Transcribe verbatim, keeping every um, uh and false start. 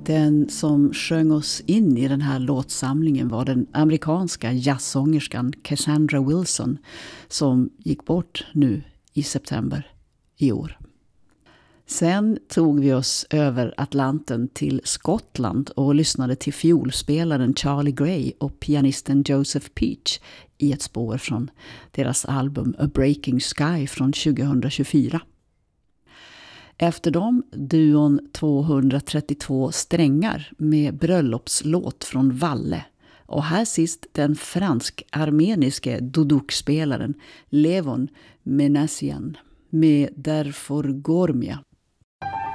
Den som sjöng oss in i den här låtsamlingen var den amerikanska jazzsångerskan Cassandra Wilson som gick bort nu i september i år. Sen tog vi oss över Atlanten till Skottland och lyssnade till fiolspelaren Charlie Gray och pianisten Joseph Peach i ett spår från deras album A Breaking Sky från tjugohundratjugofyra. Efter dem duon tvåhundratrettiotvå strängar med bröllopslåt från Valle. Och här sist den fransk-armeniske duduk-spelaren Levon Menassian med Derfor Gormia.